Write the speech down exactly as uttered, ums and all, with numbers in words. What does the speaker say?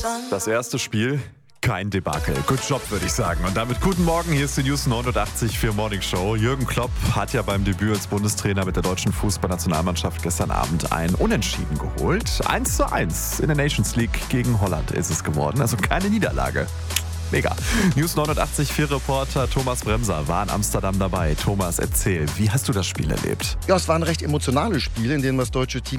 Das erste Spiel, kein Debakel. Good Job, würde ich sagen. Und damit guten Morgen, hier ist die News neunundachtzig für Morning Show. Jürgen Klopp hat ja beim Debüt als Bundestrainer mit der deutschen Fußballnationalmannschaft gestern Abend ein Unentschieden geholt. eins zu eins in der Nations League gegen Holland ist es geworden. Also keine Niederlage. Mega. News neunundachtzig vier Reporter Thomas Bremser war in Amsterdam dabei. Thomas, erzähl, wie hast du das Spiel erlebt? Ja, es war ein recht emotionales Spiel, in dem das deutsche Team